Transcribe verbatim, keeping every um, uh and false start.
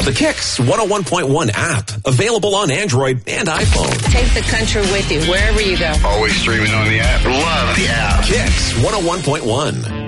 The Kicks one oh one point one app, available on Android and iPhone. Take the country with you wherever you go. Always streaming on the app. Love the app. Kicks one oh one point one.